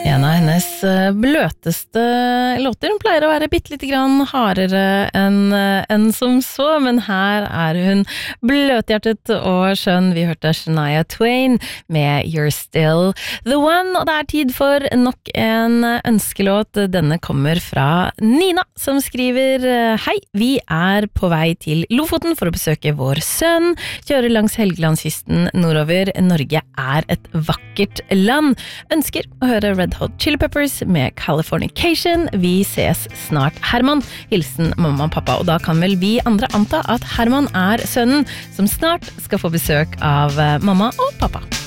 En av hennes bløteste låter. Hun pleier å være bitte grann hardere enn som så, men her er hun bløthjertet og skjønn. Vi hørte Shania Twain med You're Still the One, og det er tid for nok en ønskelåt. Denne kommer fra Nina, som skriver: Hei, vi er på vei til Lofoten for å besøke vår sønn, kjøre langs Helgelandskysten nordover. Norge er et vakkert land. Ønsker å høre Red Hot Chili Peppers med Californication. Vi ses snart, Herman. Hilsen mamma og pappa. Og da kan vel vi andre anta at Herman er sønnen som snart skal få besøk av mamma og pappa.